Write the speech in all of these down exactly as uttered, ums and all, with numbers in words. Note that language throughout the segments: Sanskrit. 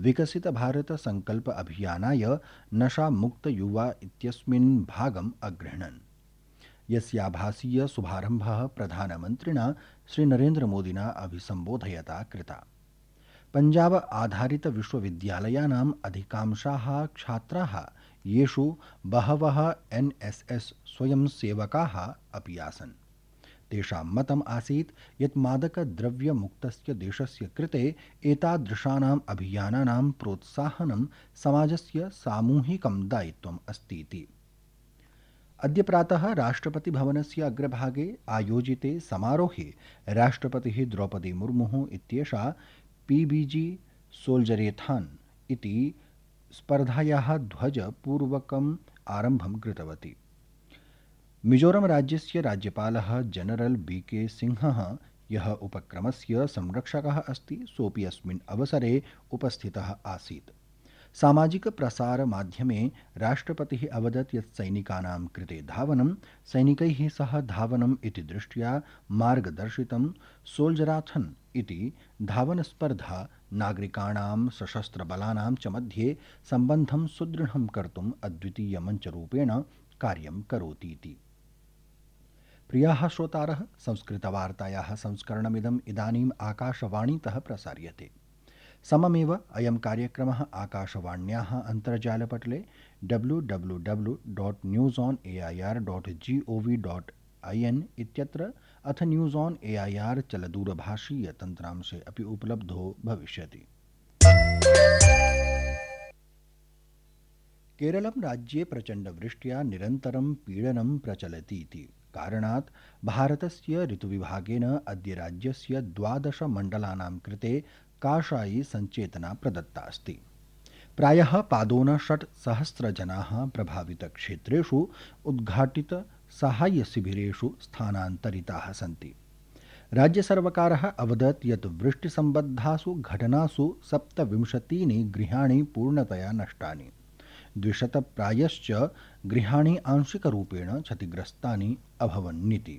विकसित भारत संकल्प अभियानाय नशामुक्त युवा इत्यस्मिन् भागम् अगृह्णन्, यस्याभासीय शुभारम्भः प्रधानमन्त्रिणा श्रीनरेन्द्रमोदिना अभिसम्बोधयता कृता। पञ्जाब आधारित विश्वविद्यालयानाम् अधिकांशाः छात्राः, येषु बहवः एन् एस् एस् स्वयंसेवकाः अपि आसन्, तेषां मतम् आसीत् यत् मादकद्रव्यमुक्तस्य देशस्य कृते एतादृशानाम् अभियानानां प्रोत्साहनं समाजस्य सामूहिकं दायित्वम् अस्तीति। अद्य प्रातः राष्ट्रपतिभवनस्य अग्रभागे आयोजिते समारोहे राष्ट्रपतिः द्रौपदी मुर्मुः इत्येषा पीबीजी सोल्जरेथान् इति स्पर्धायाः ध्वजपूर्वकम् आरम्भं कृतवती। मिजोरम राज्यस्य राज्यपालः जनरल बी के सिंहः, यः उपक्रमस्य संरक्षकः अस्ति, सोऽपि अस्मिन् अवसरे उपस्थितः आसीत्। सामाजिक प्रसार माध्यमे राष्ट्रपतिः अवदत् यत् सैनिकानां कृते धावनं, सैनिकैः सह धावनम् इति दृष्ट्या मार्गदर्शितं सोल्जराथन् इति धावनस्पर्धा नागरिकाणां सशस्त्रबलानां च मध्ये सम्बन्धं सुदृढं कर्तुम् अद्वितीयमञ्चरूपेण कार्यं करोतीति। प्रियाः श्रोतारः, संस्कृतवार्तायाः संस्करणमिदम् इदानीम् आकाशवाणीतः प्रसार्यते। सममेव अयं कार्यक्रमः आकाशवाण्याः अन्तर्जालपटले W W W dot news on A I R dot ji O V dot I N इत्यत्र अथ news on A I R चलदूरभाषीय तन्त्रांशे अपि उपलब्धो भविष्यति। केरलं राज्ये प्रचण्डवृष्ट्या निरन्तरं पीडनं प्रचलतीति कारणात् भारतस्य ऋतुविभागेन अद्य राज्यस्य द्वादश मण्डलानां कृते काषायी सञ्चेतना प्रदत्ता अस्ति। प्रायः पादोन षट् सहस्रजनाः प्रभावितक्षेत्रेषु उद्घाटित साहाय्यशिबिरेषु स्थानान्तरिताः सन्ति। राज्यसर्वकारः अवदत् यत् वृष्टिसम्बद्धासु घटनासु सप्तविंशतीनि गृहाणि पूर्णतया नष्टानि, द्विशतप्रायश्च गृहाणि आंशिकरूपेण क्षतिग्रस्तानि अभवन्निति।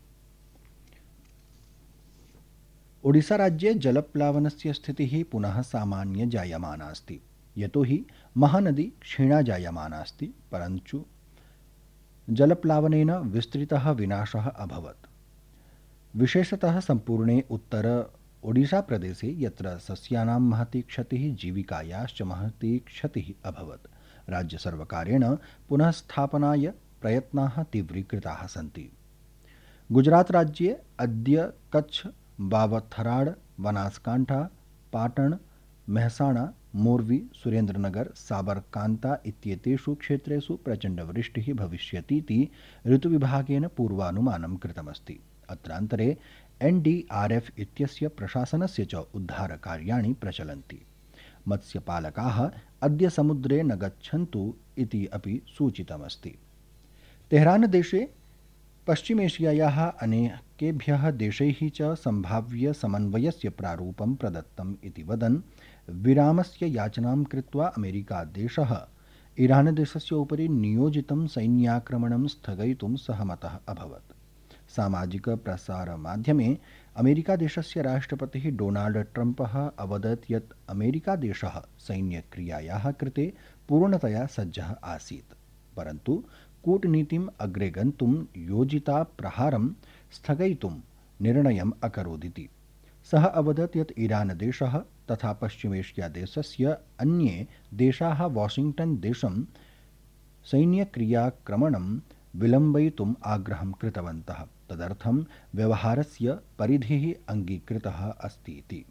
ओडिशाराज्ये जलप्लावनस्य स्थितिः पुनः सामान्य जायमाना अस्ति, यतोहि महानदी क्षीणा जायमाना अस्ति, परन्तु जलप्लावनेन विस्तृतः विनाशः अभवत्। विशेषतः सम्पूर्णे उत्तर ओडिशाप्रदेशे, यत्र सस्यानां महती क्षतिः, जीविकायाश्च महती क्षतिः अभवत्। राज्यसर्वकारेण पुनः स्थापनाय प्रयत्नाः तीव्रीकृताः सन्ति। गुजरात राज्ये अद्य कच्छ, बावथराड, बनासकांठा, पाटण, मेहसाणा, मोर्वी, सुरेन्द्रनगर, साबरकांता इत्येतेषु क्षेत्रेषु प्रचण्डवृष्टिः भविष्यतीति ऋतुविभागेन पूर्वानुमानं कृतमस्ति। अत्रान्तरे एन् डी आर् एफ् इत्यस्य प्रशासनस्य च उद्धारकार्याणि प्रचलन्ति। मत्स्यपालकाः अद्य समुद्रे न गच्छन्तु इति अपि सूचितमस्ति। तेहरान देशे पश्चिमेशियायाः अनेकेभ्यः देशैः च सम्भाव्य समन्वयस्य प्रारूपं प्रदत्तम् इति वदन् विरामस्य याचनां कृत्वा अमेरिकादेशः ईरानदेशस्य उपरि नियोजितं सैन्याक्रमणं स्थगयितुं सहमतः अभवत्। सामाजिक प्रसारमाध्यमे अमेरिकादेशस्य राष्ट्रपतिः डोनाल्ड ट्रम्पः अवदत् यत् अमेरिकादेशः सैन्यक्रियायाः कृते पूर्णतया सज्जः आसीत्, परन्तु कूटनीतिम् अग्रे गन्तुं योजिता प्रहारं स्थगयितुं निर्णयम् अकरोदिति। सः अवदत् यत् ईरानदेशः तथा पश्चिमेशियादेशस्य अन्ये देशाः वाशिङ्ग्टन् देशं सैन्यक्रियाक्रमणं विलम्बयितुम् आग्रहं कृतवन्तः, तदर्थं व्यवहारस्य परिधिः अङ्गीकृतः अस्तीति।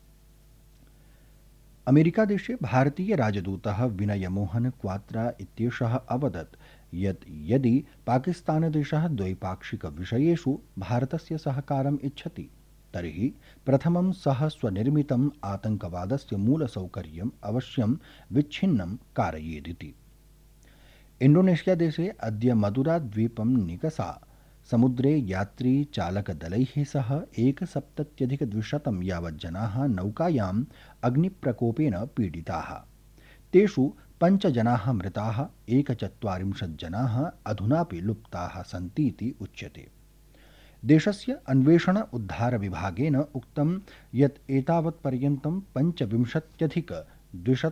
अमेरिकादेशे भारतीयराजदूतः विनयमोहन क्वात्रा इत्येषः अवदत् यत् यदि पाकिस्तानदेशः द्वैपाक्षिकविषयेषु भारतस्य सहकारम् इच्छति तर्हि प्रथमं सः स्वनिर्मितम् आतङ्कवादस्य मूलसौकर्यम् अवश्यं विच्छिन्नं कारयेदिति। इण्डोनेशियादेशे अद्य मदुराद्वीपं निकषा समुद्रे यात्री चालकदलैः सह एकसप्तत्यधिकद्विशतं यावत् जनाः नौकायाम् अग्निप्रकोपेन पीडिताः। तेषु पञ्चजनाः मृताः, एकचत्वारिंशत् जनाः अधुनापि लुप्ताः सन्तीति उच्यते। देशस्य अन्वेषण उद्धार विभागेन उक्तं यत् एतावत्पर्यन्तं पञ्चविंशत्यधिक द्विशत